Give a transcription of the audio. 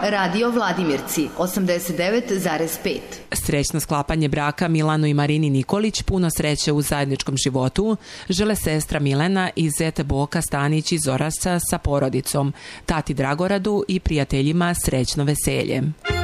Radio Vladimirci 89,5. Srećno sklapanje braka Milanu i Marini Nikolić, puno sreće u zajedničkom životu, žele sestra Milena i zet Boka Stanić iz Orašca sa porodicom, tati Dragoradu i prijateljima srećno veselje.